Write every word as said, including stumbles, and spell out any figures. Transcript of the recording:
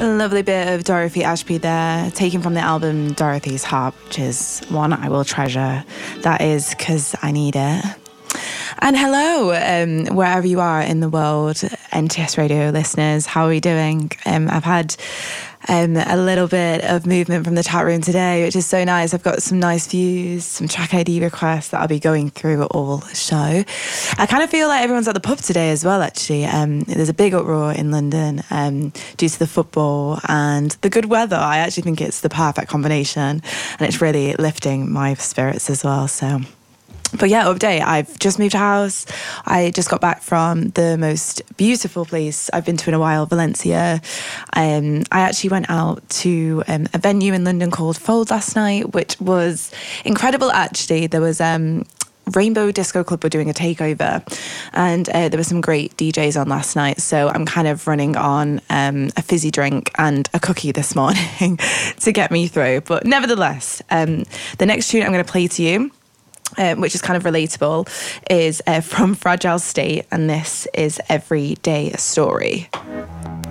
A lovely bit of Dorothy Ashby there, taken from the album Dorothy's Harp, which is one I will treasure. That is because I need it. And hello, um, wherever you are in the world, N T S Radio listeners, how are we doing? Um, I've had um, a little bit of movement from the chat room today, which is so nice. I've got some nice views, some track I D requests that I'll be going through all show. I kind of feel like everyone's at the pub today as well, actually. Um, there's a big uproar in London um, due to the football and the good weather. I actually think it's the perfect combination, and it's really lifting my spirits as well, so... But yeah, update, I've just moved house. I just got back from the most beautiful place I've been to in a while, Valencia. Um, I actually went out to um, a venue in London called Fold last night, which was incredible, actually. There was... Um, Rainbow Disco Club were doing a takeover, and uh, there were some great D Js on last night, so I'm kind of running on um, a fizzy drink and a cookie this morning to get me through. But nevertheless, um, the next tune I'm going to play to you, um, which is kind of relatable, is uh, from Fragile State, and this is Everyday Story.